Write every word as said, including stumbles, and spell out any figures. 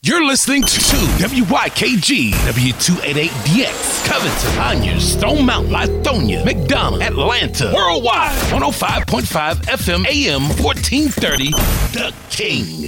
You're listening to W Y K G, W two eighty-eight D X, Covington, Conyers, Stone Mountain, Lithonia, McDonough, Atlanta, worldwide, one oh five point five F M, A M, fourteen thirty, The King.